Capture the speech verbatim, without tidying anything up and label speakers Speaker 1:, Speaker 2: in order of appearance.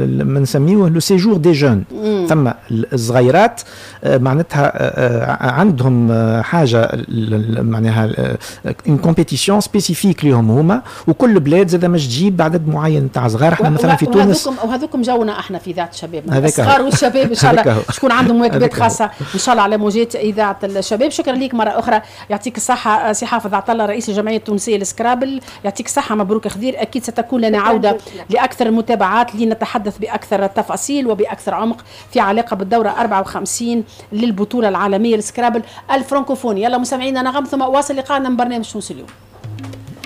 Speaker 1: ما نسميوه لو سيجور دي جون. ثم الصغيرات معناتها عندهم حاجه معناها ان كومبيتيسيون سبيسيفيك ليهم هما، وكل بلاد زاد مش تجيب عدد معين تاع صغار. احنا مثلا في تونس
Speaker 2: وهذوكم جونا احنا في اذاعه الشباب الصغار والشباب ان شاء الله شكون عندهم واجبات خاصه ان شاء الله على موجات اذاعه الشباب. شكرا لك مره اخرى، يعطيك الصحه سي حافظ عطله رئيس الجمعيه التونسيه للسكرابل، يعطيك الصحه، مبروك خضير. اكيد ستكون لنا عوده لاكثر المتابعات لنتحدث باكثر التفاصيل وباكثر عمق في علاقه بالدوره أربعة وخمسين للبطوله العالميه للسكرابل الفرنكوفوني. يلا مستمعينا نغم ثم واصل لقاءنا من برنامج تونس اليوم.